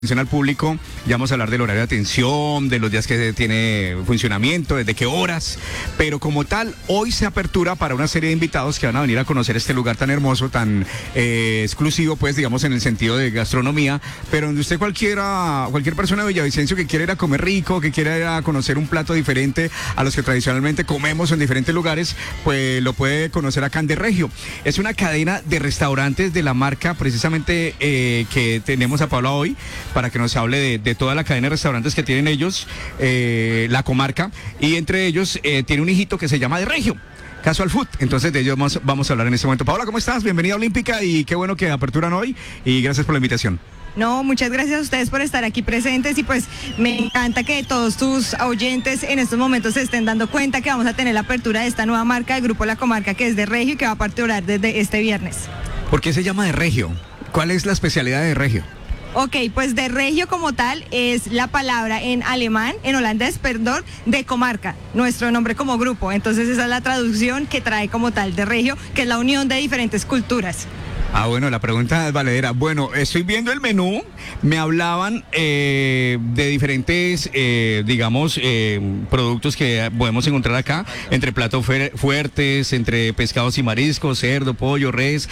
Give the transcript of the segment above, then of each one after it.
Atención al público, ya vamos a hablar del horario de atención, de los días que tiene funcionamiento, desde qué horas, pero como tal, hoy se apertura para una serie de invitados que van a venir a conocer este lugar tan hermoso, tan exclusivo, pues digamos en el sentido de gastronomía, pero donde usted cualquier persona de Villavicencio que quiera ir a comer rico, que quiera ir a conocer un plato diferente a los que tradicionalmente comemos en diferentes lugares, pues lo puede conocer acá en De Regio. Es una cadena de restaurantes de la marca precisamente que tenemos a Paula hoy, para que nos hable de toda la cadena de restaurantes que tienen ellos, la comarca, y entre ellos tiene un hijito que se llama De Regio, Casual Food. Entonces de ellos vamos a hablar en este momento. Paola, ¿cómo estás? Bienvenida a Olímpica y qué bueno que aperturan hoy y gracias por la invitación. No, muchas gracias a ustedes por estar aquí presentes y pues me encanta que todos tus oyentes en estos momentos se estén dando cuenta que vamos a tener la apertura de esta nueva marca del Grupo La Comarca, que es De Regio y que va a aperturar desde este viernes. ¿Por qué se llama De Regio? ¿Cuál es la especialidad de De Regio? Ok, pues De Regio como tal es la palabra en alemán, en holandés, perdón, de comarca, nuestro nombre como grupo. Entonces esa es la traducción que trae como tal De Regio, que es la unión de diferentes culturas. Ah, bueno, la pregunta es valedera. Bueno, estoy viendo el menú, me hablaban de diferentes, digamos, productos que podemos encontrar acá, entre platos fuertes, entre pescados y mariscos, cerdo, pollo, res,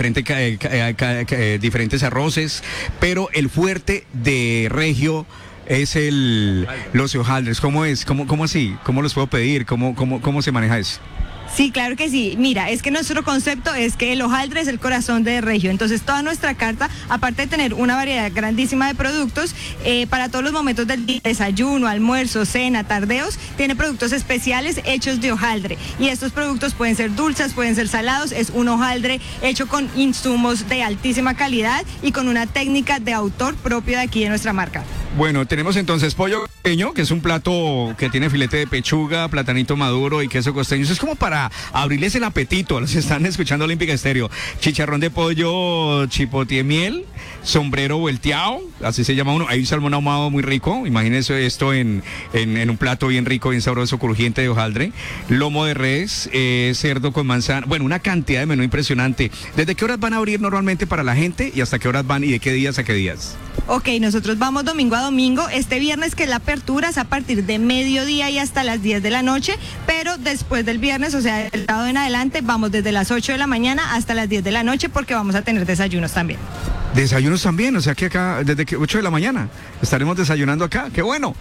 diferentes arroces, pero el fuerte de Regio es los hojaldres. ¿Cómo es? ¿Cómo así? ¿Cómo los puedo pedir? ¿Cómo se maneja eso? Sí, claro que sí. Mira, es que nuestro concepto es que el hojaldre es el corazón de Regio. Entonces, toda nuestra carta, aparte de tener una variedad grandísima de productos, para todos los momentos del día, desayuno, almuerzo, cena, tardeos, tiene productos especiales hechos de hojaldre. Y estos productos pueden ser dulces, pueden ser salados. Es un hojaldre hecho con insumos de altísima calidad y con una técnica de autor propio de aquí de nuestra marca. Bueno, tenemos entonces pollo costeño, que es un plato que tiene filete de pechuga, platanito maduro y queso costeño. Eso es como para abrirles el apetito a los que están escuchando Olímpica Estéreo. Chicharrón de pollo, chipotle miel, sombrero volteado, así se llama uno. Hay un salmón ahumado muy rico, imagínense esto en un plato bien rico, bien sabroso, crujiente de hojaldre. Lomo de res, cerdo con manzana, bueno, una cantidad de menú impresionante. ¿Desde qué horas van a abrir normalmente para la gente y hasta qué horas van y de qué días a qué días? Ok, nosotros vamos domingo a domingo. Este viernes, que es la apertura, es a partir de mediodía y hasta las 10 de la noche, pero después del viernes, o sea, del sábado en adelante, vamos desde las 8 de la mañana hasta las 10 de la noche porque vamos a tener desayunos también. Desayunos también, o sea que acá desde 8 de la mañana estaremos desayunando acá, qué bueno.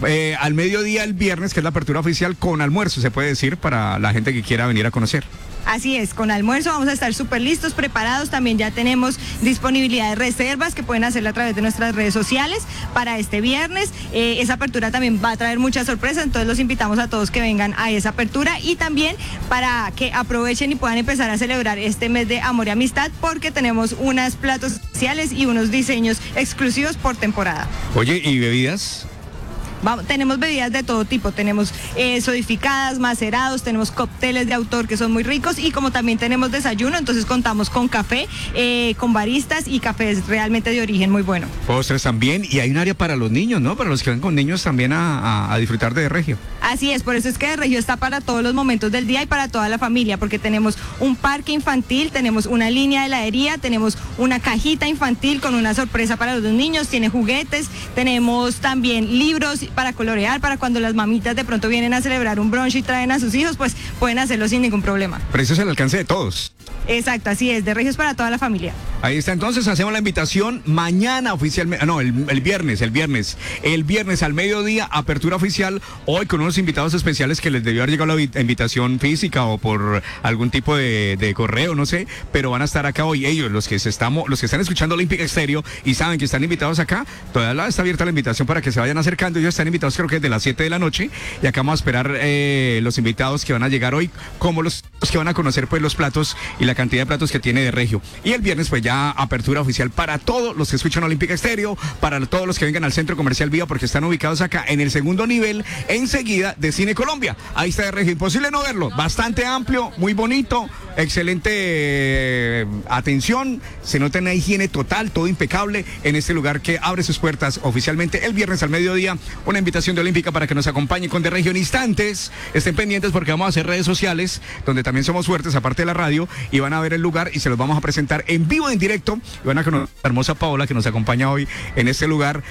Al mediodía el viernes, que es la apertura oficial, con almuerzo, se puede decir, para la gente que quiera venir a conocer. Así es, con almuerzo vamos a estar súper listos, preparados. También ya tenemos disponibilidad de reservas que pueden hacerla a través de nuestras redes sociales para este viernes. Esa apertura también va a traer muchas sorpresas, entonces los invitamos a todos que vengan a esa apertura y también para que aprovechen y puedan empezar a celebrar este mes de amor y amistad, porque tenemos unos platos especiales y unos diseños exclusivos por temporada. Oye, ¿y bebidas? Tenemos bebidas de todo tipo, tenemos sodificadas, macerados, tenemos cócteles de autor que son muy ricos y como también tenemos desayuno, entonces contamos con café, con baristas y cafés realmente de origen muy bueno. Postres también, y hay un área para los niños, ¿no? Para los que van con niños también a disfrutar de Regio. Así es, por eso es que De Regio está para todos los momentos del día y para toda la familia, porque tenemos un parque infantil, tenemos una línea de heladería, tenemos una cajita infantil con una sorpresa para los niños, tiene juguetes, tenemos también libros para colorear, para cuando las mamitas de pronto vienen a celebrar un brunch y traen a sus hijos, pues pueden hacerlo sin ningún problema. Pero eso es el alcance de todos. Exacto, así es, De Regio es para toda la familia. Ahí está, entonces hacemos la invitación mañana oficialmente, el viernes al mediodía, apertura oficial, hoy con unos invitados especiales que les debió haber llegado la invitación física o por algún tipo de correo, no sé, pero van a estar acá hoy. Ellos, los que están escuchando Olímpica Estéreo y saben que están invitados acá, todavía está abierta la invitación para que se vayan acercando. Ellos están invitados creo que desde las 7 de la noche y acá vamos a esperar los invitados que van a llegar hoy, como los que van a conocer pues los platos y la cantidad de platos que tiene De Regio. Y el viernes pues ya apertura oficial para todos los que escuchan Olímpica Estéreo, para todos los que vengan al Centro Comercial Vía, porque están ubicados acá en el segundo nivel, enseguida de Cine Colombia. Ahí está De Regio, imposible no verlo, bastante amplio, muy bonito, excelente atención, se nota una higiene total, todo impecable en este lugar que abre sus puertas oficialmente el viernes al mediodía. una invitación de Olímpica para que nos acompañen con De Regio en instantes. Estén pendientes porque vamos a hacer redes sociales donde también somos fuertes, aparte de la radio, y van a ver el lugar y se los vamos a presentar en vivo, en directo. Y van a conocer a la hermosa Paola que nos acompaña hoy en este lugar.